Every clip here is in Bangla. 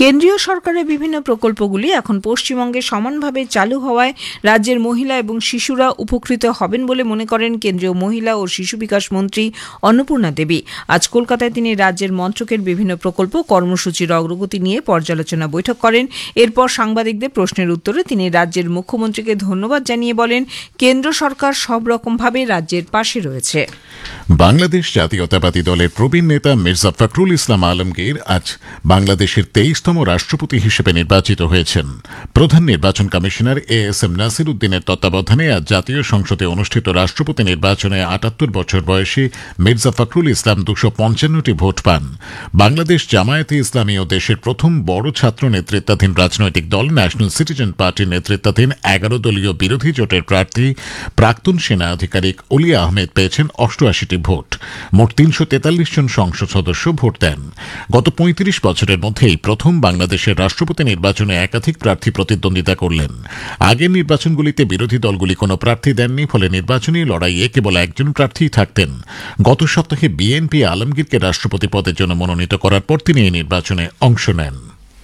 কেন্দ্রীয় সরকারের বিভিন্ন প্রকল্পগুলি এখন পশ্চিমবঙ্গে সমানভাবে চালু হওয়ায় রাজ্যের মহিলা এবং শিশুরা উপকৃত হবেন বলে মনে করেন কেন্দ্রীয় মহিলা ও শিশু বিকাশ মন্ত্রী অন্নপূর্ণা দেবী। আজ কলকাতায় তিনি রাজ্যের মন্ত্রকের বিভিন্ন প্রকল্প কর্মসূচির অগ্রগতি নিয়ে পর্যালোচনা বৈঠক করেন। এরপর সাংবাদিকদের প্রশ্নের উত্তরে তিনি রাজ্যের মুখ্যমন্ত্রীকে ধন্যবাদ জানিয়ে বলেন, কেন্দ্র সরকার সব রকমভাবে রাজ্যের পাশে রয়েছে। বাংলাদেশ জাতীয়তাবাদী দলের প্রবীণ নেতা মির্জা ফখরুল ইসলাম আলমগীর আজ বাংলাদেশের 23তম রাষ্ট্রপতি হিসেবে নির্বাচিত হয়েছেন। প্রধান নির্বাচন কমিশনার এএসএম নাসির উদ্দিনের তত্ত্বাবধানে আজ জাতীয় সংসদে অনুষ্ঠিত রাষ্ট্রপতি নির্বাচনে ৭৮ বছর বয়সী মির্জা ফখরুল ইসলাম ২৫৫টি ভোট পান। বাংলাদেশ জামায়াতে ইসলামী ও দেশের প্রথম বড় ছাত্র নেতৃত্বাধীন রাজনৈতিক দল ন্যাশনাল সিটিজেন পার্টির নেতৃত্বাধীন ১১ দলীয় বিরোধী জোটের প্রার্থী প্রাক্তন সেনা আধিকারিক অলি আহমেদ পেয়েছেন ৮৮টি ভোট। মোট ৩৪৩ জন সংসদ সদস্য ভোট দেন। গত ৩৫ বছরের মধ্যেই প্রথম বাংলাদেশের রাষ্ট্রপতি নির্বাচনে একাধিক প্রার্থী প্রতিদ্বন্দ্বিতা করলেন। আগের নির্বাচনগুলিতে বিরোধী দলগুলি কোনো প্রার্থী দেননি, ফলে নির্বাচনী লড়াইয়ে কেবল একজন প্রার্থীই থাকতেন। গত সপ্তাহে বিএনপি আলমগীরকে রাষ্ট্রপতি পদের জন্য মনোনীত করার পর তিনি এই নির্বাচনে অংশ নেন।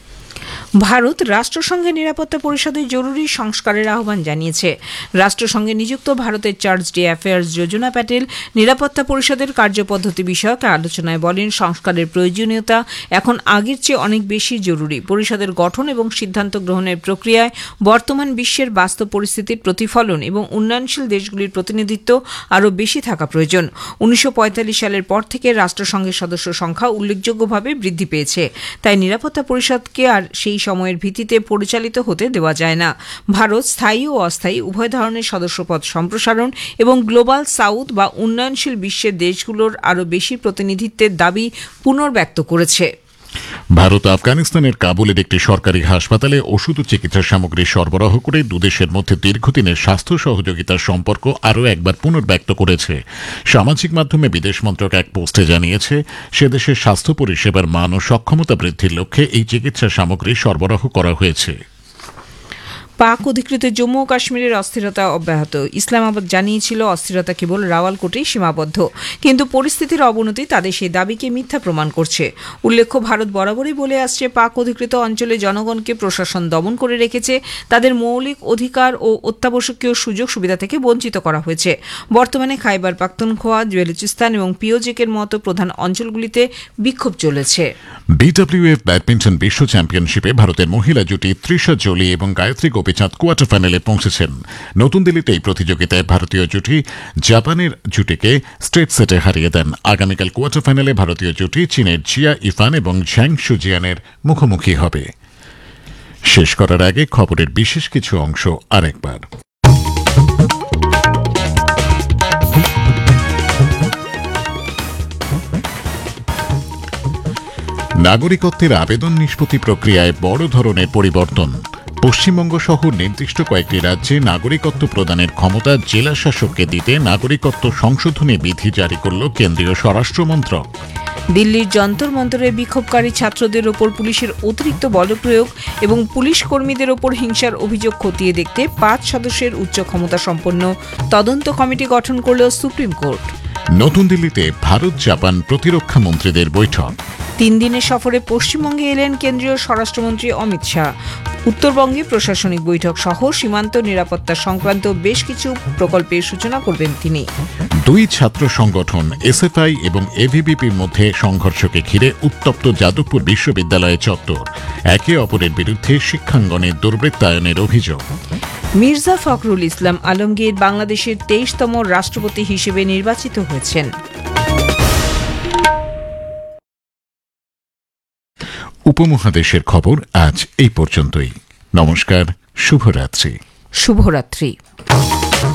ভারত রাষ্ট্রসংঘের নিরাপত্তা পরিষদে জরুরি সংস্কারের আহ্বান জানিয়েছে। রাষ্ট্রসংঘে নিযুক্ত ভারতের চার্জ ডি অ্যাফেয়ার্স যোজনা প্যাটেল নিরাপত্তা পরিষদের কার্যপদ্ধতি বিষয়ক আলোচনায় বলেন, সংস্কারের প্রয়োজনীয়তা এখন আগের চেয়ে অনেক বেশি জরুরি। পরিষদের গঠন এবং সিদ্ধান্ত গ্রহণের প্রক্রিয়ায় বর্তমান বিশ্বের বাস্তব পরিস্থিতির প্রতিফলন এবং উন্নয়নশীল দেশগুলির প্রতিনিধিত্ব আরও বেশি থাকা প্রয়োজন। ১৯৪৫ সালের পর থেকে রাষ্ট্রসংঘের সদস্য সংখ্যা উল্লেখযোগ্যভাবে বৃদ্ধি পেয়েছে। তাই নিরাপত্তা পরিষদকে আর সেই সময়ের ভিত্তিতে পরিচালিত হতে দেওয়া যায় না। ভারত স্থায়ী ও অস্থায়ী উভয় ধরনের সদস্যপদ সম্প্রসারণ এবং গ্লোবাল সাউথ বা উন্নয়নশীল বিশ্বের দেশগুলোর আরও বেশি প্রতিনিধিত্বের দাবি পুনর্ব্যক্ত করেছে। ভারত আফগানিস্তানের কাবুলের একটি সরকারি হাসপাতালে ওষুধ ও চিকিৎসা সামগ্রী সরবরাহ করে দুদেশের মধ্যে দীর্ঘদিনের স্বাস্থ্য সহযোগিতার সম্পর্ক আরও একবার পুনর্ব্যক্ত করেছে। সামাজিক মাধ্যমে বিদেশ মন্ত্রক এক পোস্টে জানিয়েছে, সে দেশের স্বাস্থ্য পরিষেবার মান ও সক্ষমতা বৃদ্ধির লক্ষ্যে এই চিকিৎসা সামগ্রী সরবরাহ করা হয়েছে। পাক অধিকৃত জম্মু ও কাশ্মীরের অস্থিরতা অব্যাহত। ইসলামাবাদ জানিয়েছিল অস্থিরতা কেবল রাওয়ালকোটেই সীমাবদ্ধ, কিন্তু পরিস্থিতির অবনতি তাদের সেই দাবিকে মিথ্যা প্রমাণ করছে। উল্লেখ্য, ভারত বরাবরই বলে আসছে, পাক অধিকৃত অঞ্চলে জনগণকে প্রশাসন দমন করে রেখেছে, তাদের মৌলিক অধিকার ও অত্যাবশ্যকীয় সুযোগ সুবিধা থেকে বঞ্চিত করা হয়েছে। বর্তমানে খাইবার পাখতুনখোয়া, বেলুচিস্তান এবং পিওজেকের মতো প্রধান অঞ্চলগুলিতে বিক্ষোভ চলেছে। বিডব্লিউএফ ব্যাডমিন্টন বিশ্ব চ্যাম্পিয়নশিপে ভারতের মহিলা জুটি তৃষা জলি এবং গায়ত্রী গোপীচাঁদ কোয়ার্টার ফাইনালে পৌঁছেছেন। নতুন দিল্লিতে এই প্রতিযোগিতায় ভারতীয় জুটি জাপানের জুটিকে স্ট্রেট সেটে হারিয়ে দেন। আগামীকাল কোয়ার্টার ফাইনালে ভারতীয় জুটি চীনের জিয়া ইফান এবং ঝ্যাং শুজিয়ানের মুখোমুখি হবে। শেষ করার আগে খবরের বিশেষ কিছু অংশ আরেকবার। নাগরিকত্বের আবেদন নিষ্পত্তি প্রক্রিয়ায় বড় ধরনের পরিবর্তন। পশ্চিমবঙ্গ সহ নির্দিষ্ট কয়েকটি রাজ্যে নাগরিকত্ব প্রদানের ক্ষমতা জেলা শাসককে দিতে নাগরিকত্ব সংশোধনী বিধি জারি করল কেন্দ্রীয় স্বরাষ্ট্র মন্ত্রক। দিল্লির যন্তর মন্তরে বিক্ষোভকারী ছাত্রদের ওপর পুলিশের অতিরিক্ত বলপ্রয়োগ এবং পুলিশ কর্মীদের ওপর হিংসার অভিযোগ খতিয়ে দেখতে ৫ সদস্যের উচ্চ ক্ষমতা সম্পন্ন তদন্ত কমিটি গঠন করল সুপ্রিম কোর্ট। নতুন দিল্লিতে ভারত জাপান প্রতিরক্ষা মন্ত্রীদের বৈঠক। ৩ দিনের সফরে পশ্চিমবঙ্গে এলেন কেন্দ্রীয় স্বরাষ্ট্রমন্ত্রী অমিত শাহ। উত্তরবঙ্গে প্রশাসনিক বৈঠক সহ সীমান্ত নিরাপত্তা সংক্রান্ত বেশ কিছু প্রকল্পের সূচনা করবেন তিনি। দুই ছাত্র সংগঠন এসএফআই এবং এভিবিপির মধ্যে সংঘর্ষকে ঘিরে উত্তপ্ত যাদবপুর বিশ্ববিদ্যালয় চত্বর। একে অপরের বিরুদ্ধে শিক্ষাঙ্গনে দুর্বৃত্তায়নের অভিযোগ। মির্জা ফখরুল ইসলাম আলমগীর বাংলাদেশের 23তম রাষ্ট্রপতি হিসেবে নির্বাচিত হয়েছেন। উপমহাদেশের খবর আজ এই পর্যন্তই। নমস্কার, শুভরাত্রি। শুভরাত্রি।